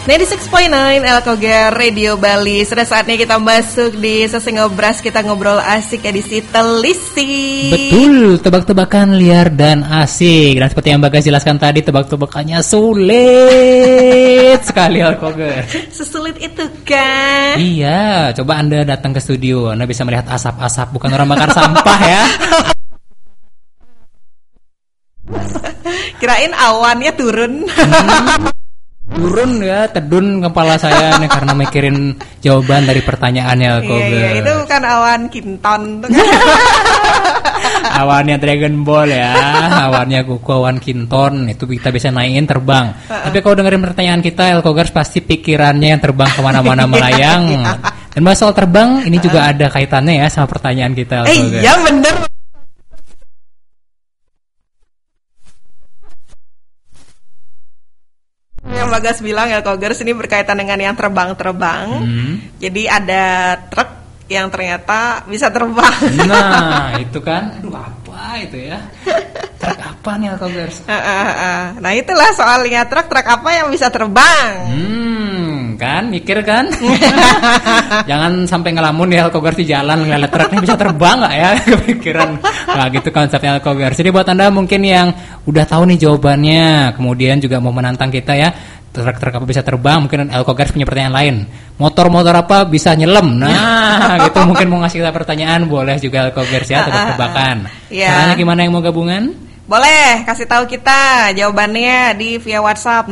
96.9 Elkoger Radio Bali. Sudah saatnya kita masuk di sesi ngobras. Kita ngobrol asik edisi telisi. Betul, tebak-tebakan liar dan asik. Dan seperti yang Bagas jelaskan tadi, tebak-tebakannya sulit sekali Elkoger. Sesulit itu kan? Iya, coba Anda datang ke studio, Anda bisa melihat asap-asap, bukan orang bakar sampah ya. Kirain awannya turun. Turun ya, tedun kepala saya nih karena mikirin jawaban dari pertanyaannya Elkoger. Iya, itu kan awan kinton. Awannya Dragon Ball ya, awannya Goku, awan Kinton, itu kita bisa naikin terbang. Tapi kalau dengerin pertanyaan kita, Elkoger pasti pikirannya yang terbang kemana-mana melayang. Dan soal terbang, ini juga ada kaitannya ya sama pertanyaan kita Elkoger. Iya bener. Yang Bagas bilang Elkoger ini berkaitan dengan yang terbang-terbang. Jadi ada truk yang ternyata bisa terbang. Nah, itu kan, aduh apa itu ya? Truk apa nih Elkoger? Nah itulah soalnya truk apa yang bisa terbang. Kan, mikir kan? Jangan sampai ngelamun ya Elkoger di jalan ngeliat truknya bisa terbang nggak ya? Kepikiran. Nah gitu konsepnya Elkoger. Jadi buat Anda mungkin yang udah tahu nih jawabannya, kemudian juga mau menantang kita ya, truk apa bisa terbang, mungkin Elkoger punya pertanyaan lain. Motor apa bisa nyelam? Nah, gitu mungkin mau ngasih kita pertanyaan, boleh juga Elkoger ya, tebak-tebakan. Caranya gimana yang mau gabungan? Boleh, kasih tahu kita jawabannya di via WhatsApp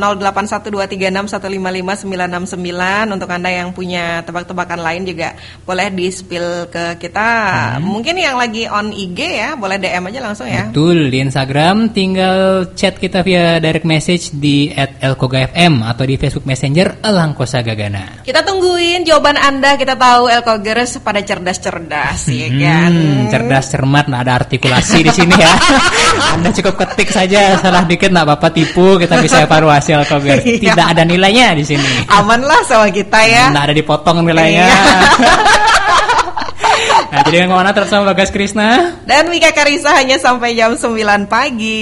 081236155969. Untuk Anda yang punya tebak-tebakan lain juga boleh di-spill ke kita. Mungkin yang lagi on IG ya, boleh DM aja langsung ya. Betul, di Instagram tinggal chat kita via direct message di @elkogafm atau di Facebook Messenger Elangkosa Gagana. Kita tungguin jawaban Anda, kita tahu Elkogers pada cerdas-cerdas ya kan. Cerdas cermat, nah ada artikulasi di sini ya. Anda cukup ketik saja, salah dikit nggak apa-apa, tipu, kita bisa evaluasi Elkoger. Tidak ada nilainya di sini. Aman lah sama kita ya. Nggak ada dipotong nilainya. Nah, jadi yang mana terus sama Bagas Krisna dan Mika Karisa hanya sampai jam 9 pagi.